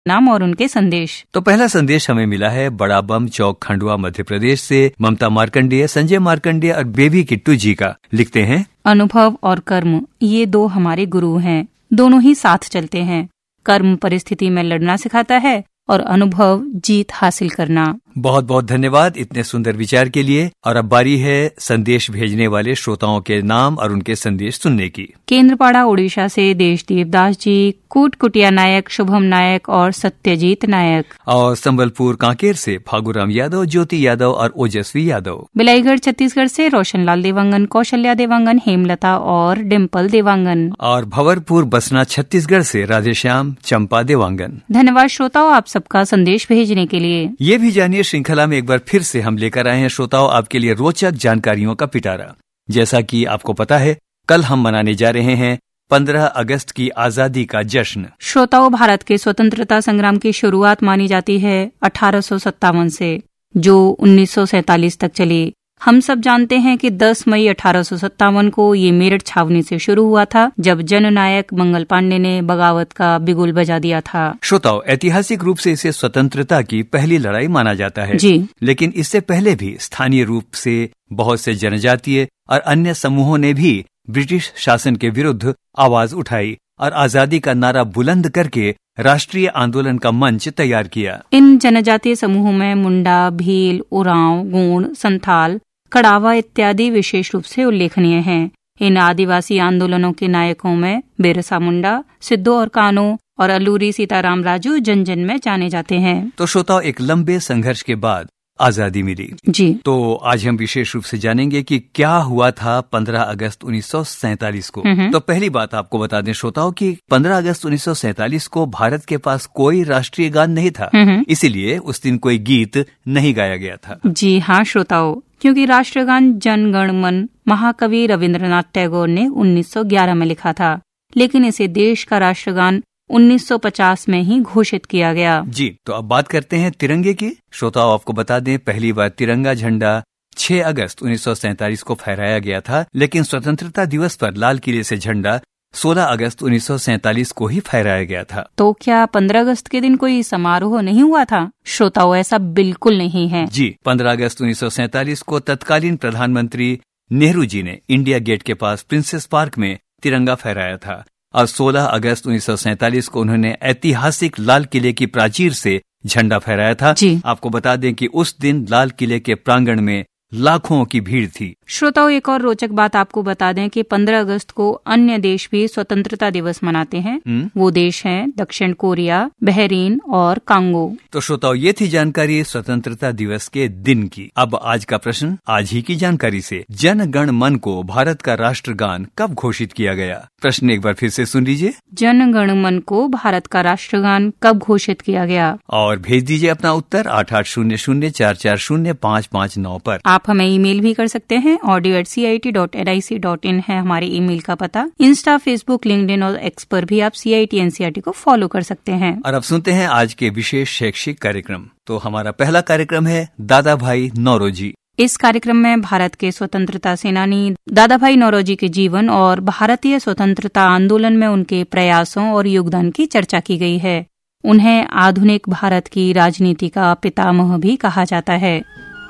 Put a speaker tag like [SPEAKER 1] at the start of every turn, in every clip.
[SPEAKER 1] नाम और उनके संदेश।
[SPEAKER 2] तो पहला संदेश हमें मिला है बड़ा बम चौक, खंडवा, मध्य प्रदेश से ममता मार्कंडेय, संजय मार्कंडेय और बेबी किट्टू जी का। लिखते हैं,
[SPEAKER 1] अनुभव और कर्म ये दो हमारे गुरु हैं, दोनों ही साथ चलते हैं। कर्म परिस्थिति में लड़ना सिखाता है और अनुभव जीत हासिल करना।
[SPEAKER 2] बहुत बहुत धन्यवाद इतने सुंदर विचार के लिए। और अब बारी है संदेश भेजने वाले श्रोताओं के नाम और उनके संदेश सुनने की।
[SPEAKER 1] केंद्रपाड़ा उड़ीसा से देशदीप दास जी, कुटकुटिया नायक, शुभम नायक और सत्यजीत नायक।
[SPEAKER 2] और संबलपुर कांकेर से फागुराम यादव, ज्योति यादव और ओजस्वी यादव।
[SPEAKER 1] बिलाईगढ़ छत्तीसगढ़ से रोशनलाल देवांगन, कौशल्या देवांगन, हेमलता और डिम्पल देवांगन।
[SPEAKER 2] और भंवरपुर बसना छत्तीसगढ़ से राधेश्याम, चंपा देवांगन।
[SPEAKER 1] धन्यवाद श्रोताओं आप सबका संदेश भेजने के लिए।
[SPEAKER 2] ये भी जानिए श्रृंखला में एक बार फिर से हम लेकर आए हैं श्रोताओं आपके लिए रोचक जानकारियों का पिटारा। जैसा कि आपको पता है, कल हम मनाने जा रहे हैं 15 अगस्त की आजादी का जश्न।
[SPEAKER 1] श्रोताओं, भारत के स्वतंत्रता संग्राम की शुरुआत मानी जाती है 1857 से, जो 1947 तक चली। हम सब जानते हैं कि 10 मई 1857 को ये मेरठ छावनी से शुरू हुआ था, जब जननायक मंगल पांडे ने बगावत का बिगुल बजा दिया था।
[SPEAKER 2] श्रोताओं, ऐतिहासिक रूप से इसे स्वतंत्रता की पहली लड़ाई माना जाता है
[SPEAKER 1] जी।
[SPEAKER 2] लेकिन इससे पहले भी स्थानीय रूप से बहुत से जनजातीय और अन्य समूहों ने भी ब्रिटिश शासन के विरुद्ध आवाज उठाई और आजादी का नारा बुलंद करके राष्ट्रीय आंदोलन का मंच तैयार किया।
[SPEAKER 1] इन जनजातीय समूहों में मुंडा, भील, उरांव, गोंड, संथाल, कड़ावा इत्यादि विशेष रूप से उल्लेखनीय हैं। इन आदिवासी आंदोलनों के नायकों में बिरसा मुंडा, सिद्धू और कान्हू और अल्लूरी सीताराम राजू जन जन में जाने जाते हैं।
[SPEAKER 2] तो श्रोताओं, एक लंबे संघर्ष के बाद आजादी मिली।
[SPEAKER 1] जी।
[SPEAKER 2] तो आज हम विशेष रूप से जानेंगे कि क्या हुआ था 15 अगस्त 1947 को। तो पहली बात आपको बता दें श्रोताओं कि 15 अगस्त 1947 को भारत के पास कोई राष्ट्रीय गान नहीं था, इसीलिए उस दिन कोई गीत नहीं गाया गया था।
[SPEAKER 1] जी हाँ श्रोताओं, क्योंकि राष्ट्रगान जन गण मन महाकवि रविंद्रनाथ टैगोर ने 1911 में लिखा था, लेकिन इसे देश का राष्ट्रगान 1950 में ही घोषित किया गया।
[SPEAKER 2] जी, तो अब बात करते हैं तिरंगे की। श्रोताओं, आपको बता दें पहली बार तिरंगा झंडा 6 अगस्त 1947 को फहराया गया था, लेकिन स्वतंत्रता दिवस पर लाल किले से झंडा 16 अगस्त 1947 को ही फहराया गया था।
[SPEAKER 1] तो क्या 15 अगस्त के दिन कोई समारोह नहीं हुआ था? श्रोताओं, ऐसा बिल्कुल नहीं है।
[SPEAKER 2] जी, 15 अगस्त 1947 को तत्कालीन प्रधानमंत्री नेहरू जी ने इंडिया गेट के पास प्रिंसेस पार्क में तिरंगा फहराया था और 16 अगस्त 1947 को उन्होंने ऐतिहासिक लाल किले की प्राचीर से झंडा फहराया था।
[SPEAKER 1] जी।
[SPEAKER 2] आपको बता दें कि उस दिन लाल किले के प्रांगण में लाखों की भीड़ थी।
[SPEAKER 1] श्रोताओं, एक और रोचक बात आपको बता दें कि 15 अगस्त को अन्य देश भी स्वतंत्रता दिवस मनाते हैं। वो देश हैं दक्षिण कोरिया, बहरीन और कांगो।
[SPEAKER 2] तो श्रोताओं, ये थी जानकारी स्वतंत्रता दिवस के दिन की। अब आज का प्रश्न आज ही की जानकारी से, जन गण मन को भारत का राष्ट्रगान कब घोषित किया गया? प्रश्न एक बार फिर से सुन लीजिए।
[SPEAKER 1] जन गण मन को भारत का राष्ट्रगान कब घोषित किया गया?
[SPEAKER 2] और भेज दीजिए अपना उत्तर 8800440559 पर।
[SPEAKER 1] आप हमें ईमेल भी कर सकते हैं। audio@cit.nic.in है हमारे ईमेल का पता। इंस्टा, फेसबुक, लिंक्डइन और एक्स पर भी आप CIT NCERT को फॉलो कर सकते हैं।
[SPEAKER 2] और अब सुनते हैं आज के विशेष शैक्षिक कार्यक्रम। तो हमारा पहला कार्यक्रम है दादा भाई नौरोजी।
[SPEAKER 1] इस कार्यक्रम में भारत के स्वतंत्रता सेनानी दादा भाई नौरोजी के जीवन और भारतीय स्वतंत्रता आंदोलन में उनके प्रयासों और योगदान की चर्चा की गई है। उन्हें आधुनिक भारत की राजनीति का पितामह भी कहा जाता है।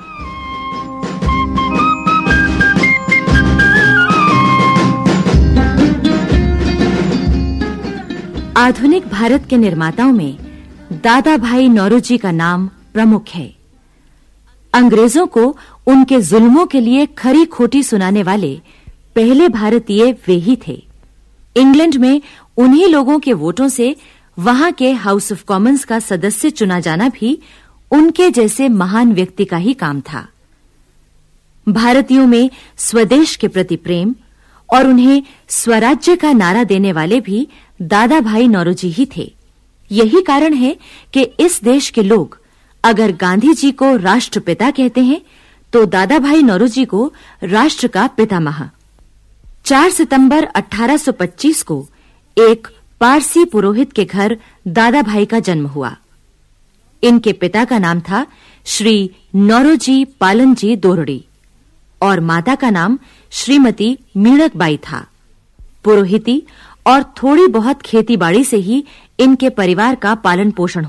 [SPEAKER 3] आधुनिक भारत के निर्माताओं में दादा भाई नौरोजी का नाम प्रमुख है। अंग्रेजों को उनके जुल्मों के लिए खरी खोटी सुनाने वाले पहले भारतीय वे ही थे। इंग्लैंड में उन्हीं लोगों के वोटों से वहां के हाउस ऑफ कॉमन्स का सदस्य चुना जाना भी उनके जैसे महान व्यक्ति का ही काम था। भारतीयों में स्वदेश के प्रति प्रेम और उन्हें स्वराज्य का नारा देने वाले भी दादा भाई नौरोजी ही थे। यही कारण है कि इस देश के लोग अगर गांधी जी को राष्ट्रपिता कहते हैं तो दादा भाई नौरोजी को राष्ट्र का पितामह। 4 सितंबर 1825 को एक पारसी पुरोहित के घर दादा भाई का जन्म हुआ। इनके पिता का नाम था श्री नौरोजी पालनजी दोरड़ी और माता का नाम श्रीमती मीणकबाई था। पुरोहिती और थोड़ी बहुत खेतीबाड़ी से ही इनके परिवार का पालन पोषण